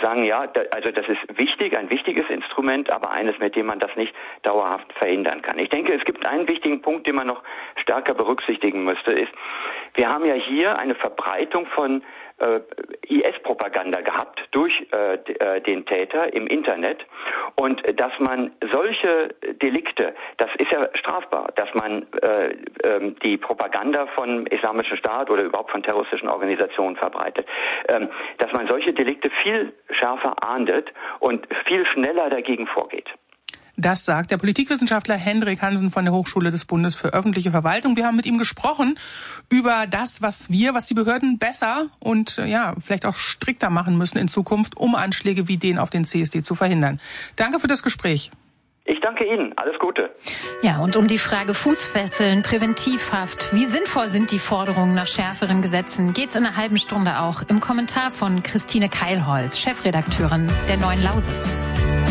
sagen, ja, also das ist wichtig, ein wichtiges Instrument, aber eines, mit dem man das nicht dauerhaft verhindern kann. Ich denke, es gibt einen wichtigen Punkt, den man noch stärker berücksichtigen müsste, ist, wir haben ja hier eine Verbreitung von IS-Propaganda gehabt durch den Täter im Internet und dass man solche Delikte, das ist ja strafbar, dass man die Propaganda von Islamischen Staat oder überhaupt von terroristischen Organisationen verbreitet, dass man solche Delikte viel schärfer ahndet und viel schneller dagegen vorgeht. Das sagt der Politikwissenschaftler Hendrik Hansen von der Hochschule des Bundes für öffentliche Verwaltung. Wir haben mit ihm gesprochen über das, was die Behörden besser und vielleicht auch strikter machen müssen in Zukunft, um Anschläge wie den auf den CSD zu verhindern. Danke für das Gespräch. Ich danke Ihnen. Alles Gute. Ja, und um die Frage Fußfesseln, Präventivhaft, wie sinnvoll sind die Forderungen nach schärferen Gesetzen, geht's in einer halben Stunde auch im Kommentar von Christine Keilholz, Chefredakteurin der Neuen Lausitz.